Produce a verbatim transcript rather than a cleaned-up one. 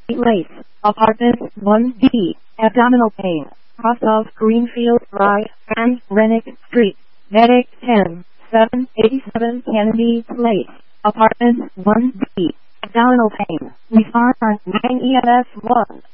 Place, Apartment one D, abdominal pain, cross of Greenfield Drive and Rennick Street, Medic ten, seven eighty-seven Kennedy Place, Apartment one D, abdominal pain, respond nine E M S one.